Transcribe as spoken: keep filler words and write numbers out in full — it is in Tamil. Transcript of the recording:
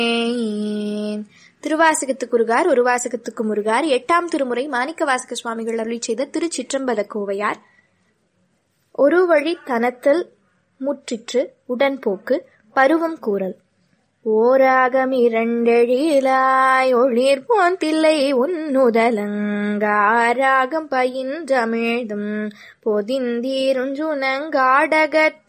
திருவாசகத்துக்கு உருகார் ஒரு வாசகத்துக்கு முருகார் எட்டாம் திருமுறை மாணிக்க வாசக சுவாமிகள் அருளி செய்த திருச்சிற்றம்பல கோவையார். ஒரு வழி தனத்தல் முற்றிற்று உடன்போக்கு பருவம் கூறல். ஓராகம் இரண்டெழிலாய் ஒளிர் போன் தில்லை உன்னுதலங்காராகம் பயின்றமிழ்தும் பொதிந்தீருஞ்சுனங்காடகத்